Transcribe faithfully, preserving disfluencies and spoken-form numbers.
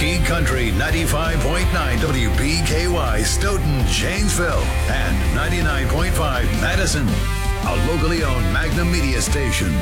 Rocky Country ninety-five point nine W B K Y Stoughton, Janesville, and ninety-nine point five Madison. A locally owned Magnum Media station.